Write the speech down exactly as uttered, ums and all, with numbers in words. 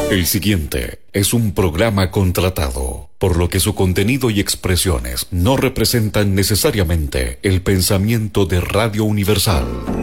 El siguiente es un programa contratado, por lo que su contenido y expresiones no representan necesariamente el pensamiento de Radio Universal.